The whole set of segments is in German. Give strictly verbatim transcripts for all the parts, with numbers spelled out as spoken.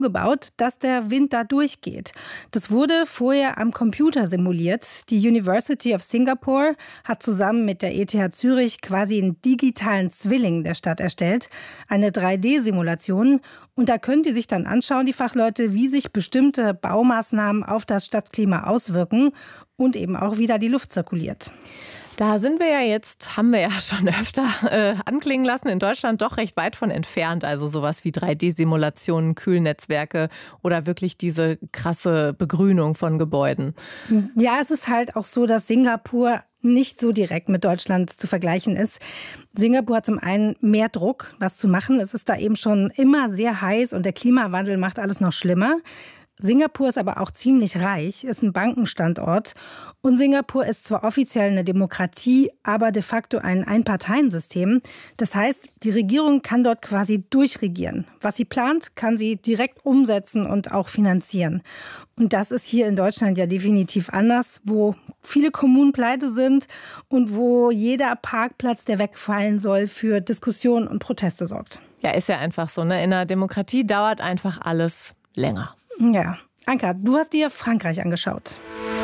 gebaut, dass der Wind da durchgeht. Das wurde vorher am Computer simuliert. Die University of Singapore hat zusammen mit der E T H Zürich quasi einen digitalen Zwilling der Stadt erstellt, eine drei D-Simulation. Und da können die sich dann anschauen, die Fachleute, wie sich bestimmte Baumaßnahmen auf das Stadtklima auswirken und eben auch, wie da die Luft zirkuliert. Da sind wir ja jetzt, haben wir ja schon öfter äh, anklingen lassen, in Deutschland doch recht weit von entfernt. Also sowas wie drei D-Simulationen, Kühlnetzwerke oder wirklich diese krasse Begrünung von Gebäuden. Ja, es ist halt auch so, dass Singapur nicht so direkt mit Deutschland zu vergleichen ist. Singapur hat zum einen mehr Druck, was zu machen. Es ist da eben schon immer sehr heiß und der Klimawandel macht alles noch schlimmer. Singapur ist aber auch ziemlich reich, ist ein Bankenstandort. Und Singapur ist zwar offiziell eine Demokratie, aber de facto ein Einparteiensystem. Das heißt, die Regierung kann dort quasi durchregieren. Was sie plant, kann sie direkt umsetzen und auch finanzieren. Und das ist hier in Deutschland ja definitiv anders, wo viele Kommunen pleite sind und wo jeder Parkplatz, der wegfallen soll, für Diskussionen und Proteste sorgt. Ja, ist ja einfach so, ne? In einer Demokratie dauert einfach alles länger. Ja. Anka, du hast dir Frankreich angeschaut.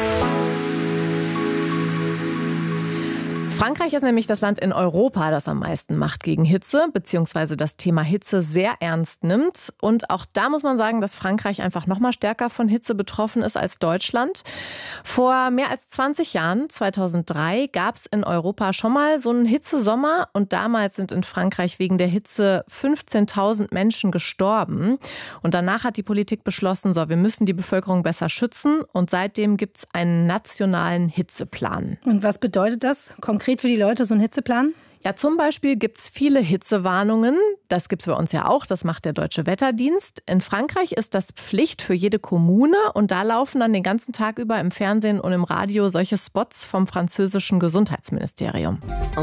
Frankreich ist nämlich das Land in Europa, das am meisten macht gegen Hitze, beziehungsweise das Thema Hitze sehr ernst nimmt. Und auch da muss man sagen, dass Frankreich einfach noch mal stärker von Hitze betroffen ist als Deutschland. Vor mehr als zwanzig Jahren, zweitausenddrei, gab es in Europa schon mal so einen Hitzesommer. Und damals sind in Frankreich wegen der Hitze fünfzehntausend Menschen gestorben. Und danach hat die Politik beschlossen, so, wir müssen die Bevölkerung besser schützen. Und seitdem gibt es einen nationalen Hitzeplan. Und was bedeutet das konkret für die Leute, so ein Hitzeplan? Ja, zum Beispiel gibt es viele Hitzewarnungen. Das gibt es bei uns ja auch. Das macht der Deutsche Wetterdienst. In Frankreich ist das Pflicht für jede Kommune. Und da laufen dann den ganzen Tag über im Fernsehen und im Radio solche Spots vom französischen Gesundheitsministerium.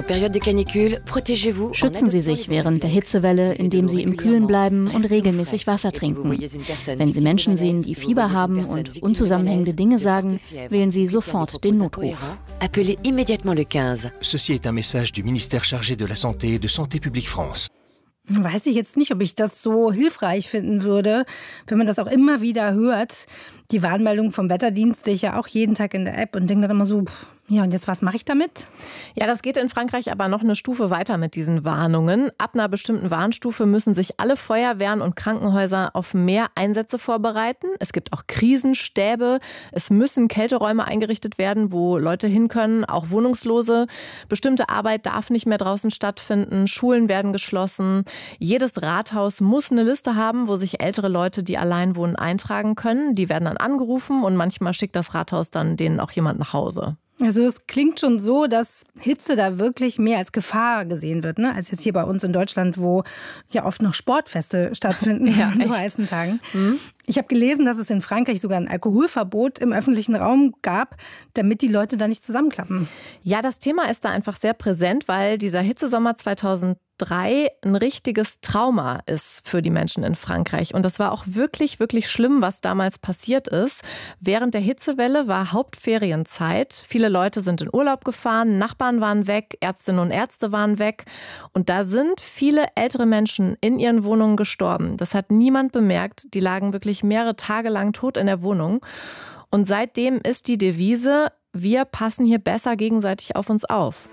Schützen Sie sich während der Hitzewelle, indem Sie im Kühlen bleiben und regelmäßig Wasser trinken. Wenn Sie Menschen sehen, die Fieber haben und unzusammenhängende Dinge sagen, wählen Sie sofort den Notruf. Appelez immédiatement le quinze. Ceci est un message du ministère chargé de la Santé et de Santé publique France. Weiß ich jetzt nicht, ob ich das so hilfreich finden würde, wenn man das auch immer wieder hört. Die Warnmeldung vom Wetterdienst sehe ich ja auch jeden Tag in der App und denke dann immer so, pff, ja, und jetzt was mache ich damit? Ja, das geht in Frankreich aber noch eine Stufe weiter mit diesen Warnungen. Ab einer bestimmten Warnstufe müssen sich alle Feuerwehren und Krankenhäuser auf mehr Einsätze vorbereiten. Es gibt auch Krisenstäbe. Es müssen Kälteräume eingerichtet werden, wo Leute hin können, auch Wohnungslose. Bestimmte Arbeit darf nicht mehr draußen stattfinden. Schulen werden geschlossen. Jedes Rathaus muss eine Liste haben, wo sich ältere Leute, die allein wohnen, eintragen können. Die werden dann angerufen und manchmal schickt das Rathaus dann denen auch jemand nach Hause. Also es klingt schon so, dass Hitze da wirklich mehr als Gefahr gesehen wird, ne? Als jetzt hier bei uns in Deutschland, wo ja oft noch Sportfeste stattfinden ja, an so heißen Tagen. Mhm. Ich habe gelesen, dass es in Frankreich sogar ein Alkoholverbot im öffentlichen Raum gab, damit die Leute da nicht zusammenklappen. Ja, das Thema ist da einfach sehr präsent, weil dieser Hitzesommer zweitausenddrei ein richtiges Trauma ist für die Menschen in Frankreich. Und das war auch wirklich, wirklich schlimm, was damals passiert ist. Während der Hitzewelle war Hauptferienzeit. Viele Leute sind in Urlaub gefahren, Nachbarn waren weg, Ärztinnen und Ärzte waren weg. Und da sind viele ältere Menschen in ihren Wohnungen gestorben. Das hat niemand bemerkt. Die lagen wirklich mehrere Tage lang tot in der Wohnung. Und seitdem ist die Devise, wir passen hier besser gegenseitig auf uns auf.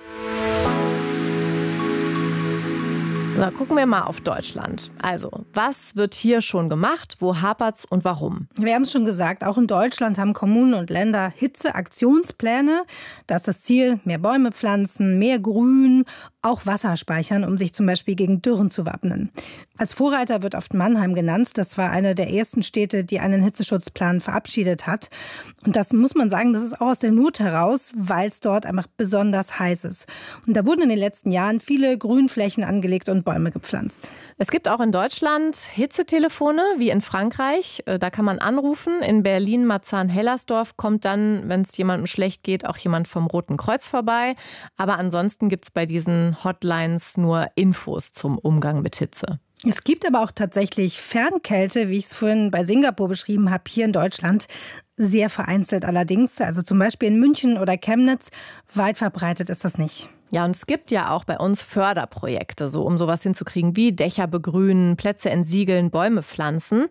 So, gucken wir mal auf Deutschland. Also, was wird hier schon gemacht? Wo hapert's und warum? Wir haben es schon gesagt, auch in Deutschland haben Kommunen und Länder Hitzeaktionspläne. Da ist das Ziel, mehr Bäume pflanzen, mehr Grün, auch Wasser speichern, um sich zum Beispiel gegen Dürren zu wappnen. Als Vorreiter wird oft Mannheim genannt. Das war eine der ersten Städte, die einen Hitzeschutzplan verabschiedet hat. Und das muss man sagen, das ist auch aus der Not heraus, weil es dort einfach besonders heiß ist. Und da wurden in den letzten Jahren viele Grünflächen angelegt und Bäume gepflanzt. Es gibt auch in Deutschland Hitzetelefone, wie in Frankreich. Da kann man anrufen. In Berlin, Marzahn-Hellersdorf kommt dann, wenn es jemandem schlecht geht, auch jemand vom Roten Kreuz vorbei. Aber ansonsten gibt es bei diesen Hotlines nur Infos zum Umgang mit Hitze. Es gibt aber auch tatsächlich Fernkälte, wie ich es vorhin bei Singapur beschrieben habe, hier in Deutschland. Sehr vereinzelt allerdings. Also zum Beispiel in München oder Chemnitz. Weit verbreitet ist das nicht. Ja, und es gibt ja auch bei uns Förderprojekte, so um sowas hinzukriegen, wie Dächer begrünen, Plätze entsiegeln, Bäume pflanzen.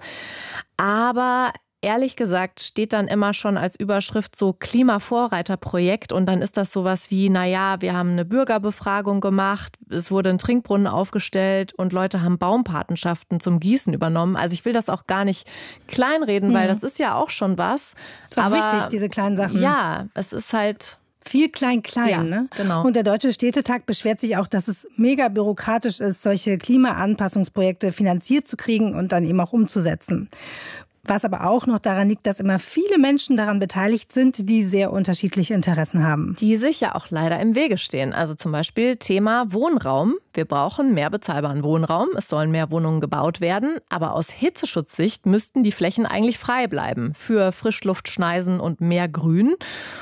Aber ehrlich gesagt steht dann immer schon als Überschrift so Klimavorreiterprojekt und dann ist das sowas wie, naja, wir haben eine Bürgerbefragung gemacht, es wurde ein Trinkbrunnen aufgestellt und Leute haben Baumpatenschaften zum Gießen übernommen. Also ich will das auch gar nicht kleinreden, mhm. weil das ist ja auch schon was. Ist auch aber wichtig, diese kleinen Sachen. Ja, es ist halt... Viel klein-klein, ja, ne? Genau. Und der Deutsche Städtetag beschwert sich auch, dass es mega bürokratisch ist, solche Klimaanpassungsprojekte finanziert zu kriegen und dann eben auch umzusetzen. Was aber auch noch daran liegt, dass immer viele Menschen daran beteiligt sind, die sehr unterschiedliche Interessen haben. Die sich ja auch leider im Wege stehen. Also zum Beispiel Thema Wohnraum. Wir brauchen mehr bezahlbaren Wohnraum. Es sollen mehr Wohnungen gebaut werden. Aber aus Hitzeschutzsicht müssten die Flächen eigentlich frei bleiben für Frischluftschneisen und mehr Grün.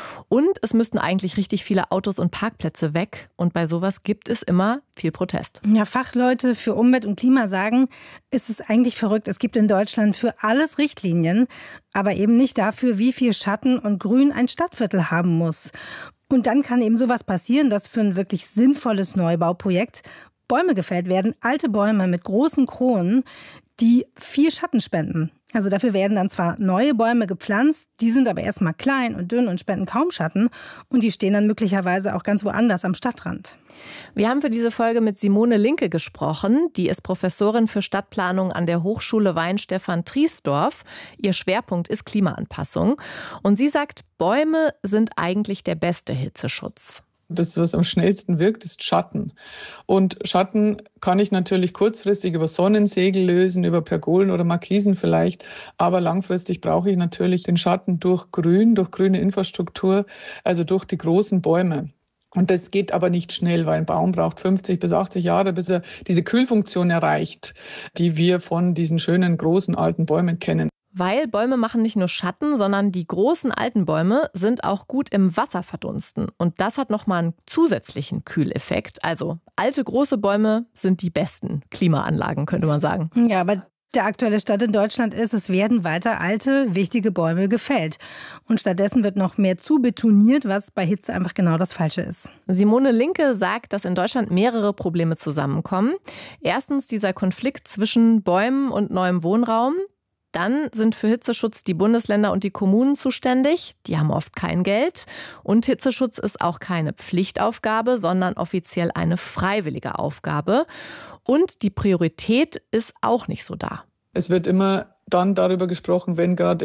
Und es müssten eigentlich richtig viele Autos und Parkplätze weg. Und bei sowas gibt es immer viel Protest. Ja, Fachleute für Umwelt und Klima sagen, es ist eigentlich verrückt. Es gibt in Deutschland für alles Richtlinien, aber eben nicht dafür, wie viel Schatten und Grün ein Stadtviertel haben muss. Und dann kann eben sowas passieren, dass für ein wirklich sinnvolles Neubauprojekt Bäume gefällt werden, alte Bäume mit großen Kronen, die viel Schatten spenden. Also dafür werden dann zwar neue Bäume gepflanzt, die sind aber erstmal klein und dünn und spenden kaum Schatten und die stehen dann möglicherweise auch ganz woanders am Stadtrand. Wir haben für diese Folge mit Simone Linke gesprochen. Die ist Professorin für Stadtplanung an der Hochschule Weihenstephan-Triesdorf. Ihr Schwerpunkt ist Klimaanpassung. Und sie sagt, Bäume sind eigentlich der beste Hitzeschutz. Das, was am schnellsten wirkt, ist Schatten. Und Schatten kann ich natürlich kurzfristig über Sonnensegel lösen, über Pergolen oder Markisen vielleicht. Aber langfristig brauche ich natürlich den Schatten durch Grün, durch grüne Infrastruktur, also durch die großen Bäume. Und das geht aber nicht schnell, weil ein Baum braucht fünfzig bis achtzig Jahre, bis er diese Kühlfunktion erreicht, die wir von diesen schönen, großen, alten Bäumen kennen. Weil Bäume machen nicht nur Schatten, sondern die großen alten Bäume sind auch gut im Wasser verdunsten. Und das hat nochmal einen zusätzlichen Kühleffekt. Also alte, große Bäume sind die besten Klimaanlagen, könnte man sagen. Ja, aber der aktuelle Stand in Deutschland ist, es werden weiter alte, wichtige Bäume gefällt. Und stattdessen wird noch mehr zu betoniert, was bei Hitze einfach genau das Falsche ist. Simone Linke sagt, dass in Deutschland mehrere Probleme zusammenkommen. Erstens dieser Konflikt zwischen Bäumen und neuem Wohnraum. Dann sind für Hitzeschutz die Bundesländer und die Kommunen zuständig. Die haben oft kein Geld. Und Hitzeschutz ist auch keine Pflichtaufgabe, sondern offiziell eine freiwillige Aufgabe. Und die Priorität ist auch nicht so da. Es wird immer dann darüber gesprochen, wenn gerade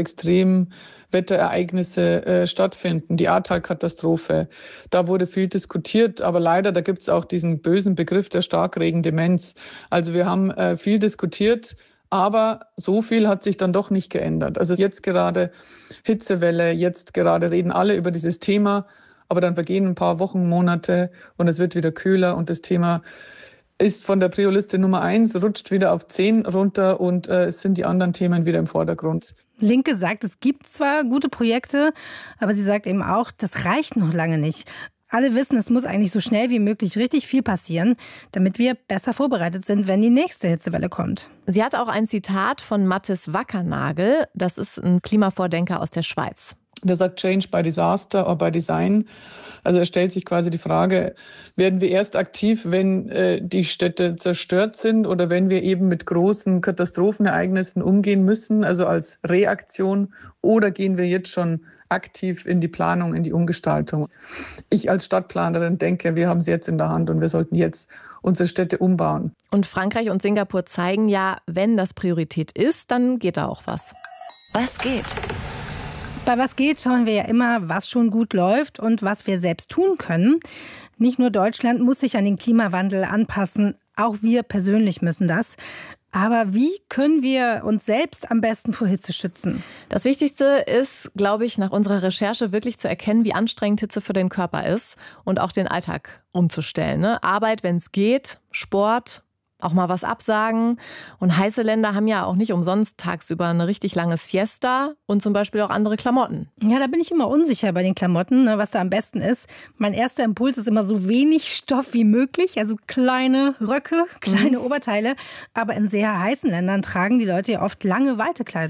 Extremwetterereignisse äh, stattfinden. Die Ahrtal-Katastrophe, da wurde viel diskutiert. Aber leider, da gibt es auch diesen bösen Begriff der Starkregendemenz. Also wir haben äh, viel diskutiert. Aber so viel hat sich dann doch nicht geändert. Also jetzt gerade Hitzewelle, jetzt gerade reden alle über dieses Thema, aber dann vergehen ein paar Wochen, Monate und es wird wieder kühler und das Thema ist von der Prio-Liste Nummer eins, rutscht wieder auf zehn runter und äh, es sind die anderen Themen wieder im Vordergrund. Linke sagt, es gibt zwar gute Projekte, aber sie sagt eben auch, das reicht noch lange nicht. Alle wissen, es muss eigentlich so schnell wie möglich richtig viel passieren, damit wir besser vorbereitet sind, wenn die nächste Hitzewelle kommt. Sie hat auch ein Zitat von Mathis Wackernagel. Das ist ein Klimavordenker aus der Schweiz. Der sagt Change by Disaster or by Design. Also er stellt sich quasi die Frage, werden wir erst aktiv, wenn äh, die Städte zerstört sind oder wenn wir eben mit großen Katastrophenereignissen umgehen müssen, also als Reaktion, oder gehen wir jetzt schon aktiv in die Planung, in die Umgestaltung. Ich als Stadtplanerin denke, wir haben es jetzt in der Hand und wir sollten jetzt unsere Städte umbauen. Und Frankreich und Singapur zeigen ja, wenn das Priorität ist, dann geht da auch was. Was geht? Bei Was geht schauen wir ja immer, was schon gut läuft und was wir selbst tun können. Nicht nur Deutschland muss sich an den Klimawandel anpassen, auch wir persönlich müssen das. Aber wie können wir uns selbst am besten vor Hitze schützen? Das Wichtigste ist, glaube ich, nach unserer Recherche wirklich zu erkennen, wie anstrengend Hitze für den Körper ist und auch den Alltag umzustellen. Ne? Arbeit, wenn es geht, Sport, auch mal was absagen. Und heiße Länder haben ja auch nicht umsonst tagsüber eine richtig lange Siesta und zum Beispiel auch andere Klamotten. Ja, da bin ich immer unsicher bei den Klamotten, ne, was da am besten ist. Mein erster Impuls ist immer so wenig Stoff wie möglich, also kleine Röcke, kleine mhm. Oberteile. Aber in sehr heißen Ländern tragen die Leute ja oft lange, weite Kleidung.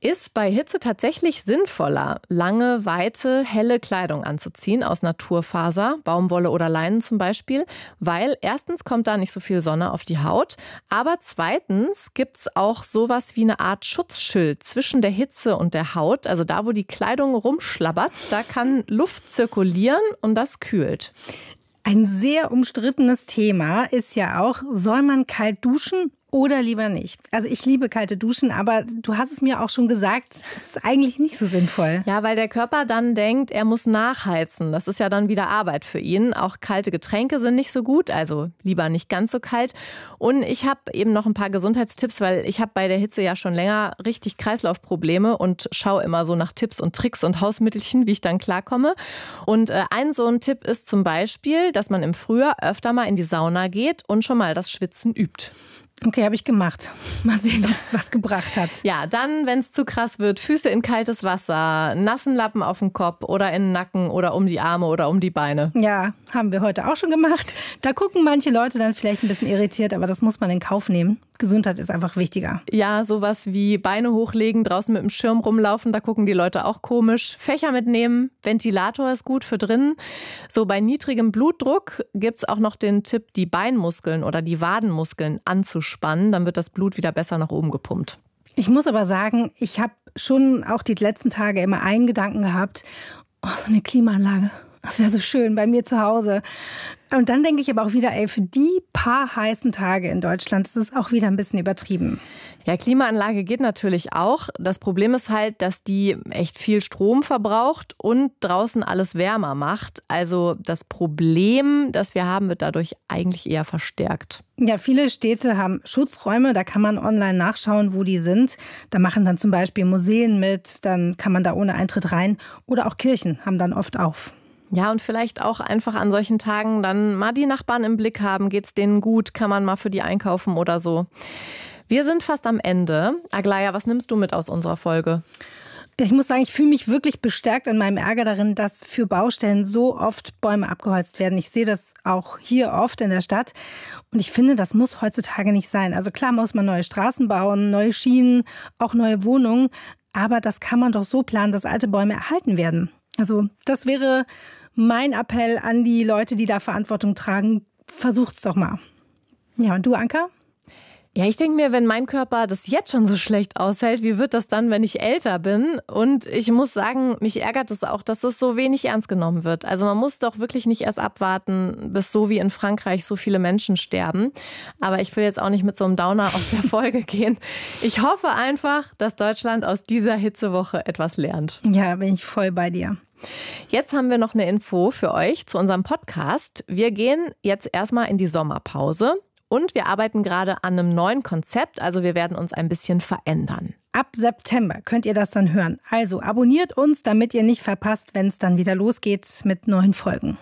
Ist bei Hitze tatsächlich sinnvoller, lange, weite, helle Kleidung anzuziehen aus Naturfaser, Baumwolle oder Leinen zum Beispiel, weil erstens kommt da nicht so viel Sonne auf die Haut, aber zweitens gibt es auch sowas wie eine Art Schutzschild zwischen der Hitze und der Haut, also da, wo die Kleidung rumschlabbert, da kann Luft zirkulieren und das kühlt. Ein sehr umstrittenes Thema ist ja auch, soll man kalt duschen oder lieber nicht? Also ich liebe kalte Duschen, aber du hast es mir auch schon gesagt, es ist eigentlich nicht so sinnvoll. Ja, weil der Körper dann denkt, er muss nachheizen. Das ist ja dann wieder Arbeit für ihn. Auch kalte Getränke sind nicht so gut, also lieber nicht ganz so kalt. Und ich habe eben noch ein paar Gesundheitstipps, weil ich habe bei der Hitze ja schon länger richtig Kreislaufprobleme und schaue immer so nach Tipps und Tricks und Hausmittelchen, wie ich dann klarkomme. Und äh, ein so ein Tipp ist zum Beispiel, dass man im Frühjahr öfter mal in die Sauna geht und schon mal das Schwitzen übt. Okay, habe ich gemacht. Mal sehen, ob es was gebracht hat. Ja, dann, wenn es zu krass wird, Füße in kaltes Wasser, nassen Lappen auf den Kopf oder in den Nacken oder um die Arme oder um die Beine. Ja, haben wir heute auch schon gemacht. Da gucken manche Leute dann vielleicht ein bisschen irritiert, aber das muss man in Kauf nehmen. Gesundheit ist einfach wichtiger. Ja, sowas wie Beine hochlegen, draußen mit dem Schirm rumlaufen, da gucken die Leute auch komisch. Fächer mitnehmen, Ventilator ist gut für drinnen. So bei niedrigem Blutdruck gibt es auch noch den Tipp, die Beinmuskeln oder die Wadenmuskeln anzuspannen. Dann wird das Blut wieder besser nach oben gepumpt. Ich muss aber sagen, ich habe schon auch die letzten Tage immer einen Gedanken gehabt, oh, so eine Klimaanlage. Das wäre so schön bei mir zu Hause. Und dann denke ich aber auch wieder, ey, für die paar heißen Tage in Deutschland ist es auch wieder ein bisschen übertrieben. Ja, Klimaanlage geht natürlich auch. Das Problem ist halt, dass die echt viel Strom verbraucht und draußen alles wärmer macht. Also das Problem, das wir haben, wird dadurch eigentlich eher verstärkt. Ja, viele Städte haben Schutzräume, da kann man online nachschauen, wo die sind. Da machen dann zum Beispiel Museen mit, dann kann man da ohne Eintritt rein. Oder auch Kirchen haben dann oft auf. Ja, und vielleicht auch einfach an solchen Tagen dann mal die Nachbarn im Blick haben. Geht's denen gut? Kann man mal für die einkaufen oder so? Wir sind fast am Ende. Aglaya, was nimmst du mit aus unserer Folge? Ich muss sagen, ich fühle mich wirklich bestärkt in meinem Ärger darin, dass für Baustellen so oft Bäume abgeholzt werden. Ich sehe das auch hier oft in der Stadt. Und ich finde, das muss heutzutage nicht sein. Also klar muss man neue Straßen bauen, neue Schienen, auch neue Wohnungen. Aber das kann man doch so planen, dass alte Bäume erhalten werden. Also das wäre mein Appell an die Leute, die da Verantwortung tragen. Versucht's doch mal. Ja, und du, Anka? Ja, ich denke mir, wenn mein Körper das jetzt schon so schlecht aushält, wie wird das dann, wenn ich älter bin? Und ich muss sagen, mich ärgert es auch, dass es so wenig ernst genommen wird. Also man muss doch wirklich nicht erst abwarten, bis so wie in Frankreich so viele Menschen sterben. Aber ich will jetzt auch nicht mit so einem Downer aus der Folge gehen. Ich hoffe einfach, dass Deutschland aus dieser Hitzewoche etwas lernt. Ja, bin ich voll bei dir. Jetzt haben wir noch eine Info für euch zu unserem Podcast. Wir gehen jetzt erstmal in die Sommerpause. Und wir arbeiten gerade an einem neuen Konzept, also wir werden uns ein bisschen verändern. Ab September könnt ihr das dann hören. Also abonniert uns, damit ihr nicht verpasst, wenn es dann wieder losgeht mit neuen Folgen.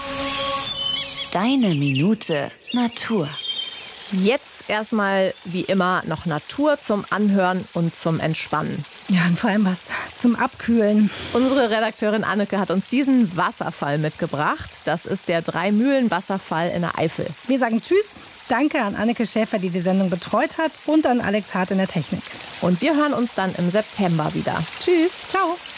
Deine Minute Natur. Jetzt erstmal wie immer noch Natur zum Anhören und zum Entspannen. Ja, und vor allem was zum Abkühlen. Unsere Redakteurin Anneke hat uns diesen Wasserfall mitgebracht. Das ist der Drei-Mühlen-Wasserfall in der Eifel. Wir sagen Tschüss. Danke an Anneke Schäfer, die die Sendung betreut hat, und an Alex Hart in der Technik. Und wir hören uns dann im September wieder. Tschüss. Ciao.